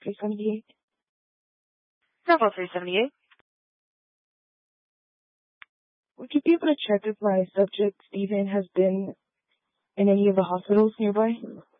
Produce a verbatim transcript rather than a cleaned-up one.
three seventy-eight. Bravo three seventy-eight. Would you be able to check if my subject, Stephen, has been in any of the hospitals nearby?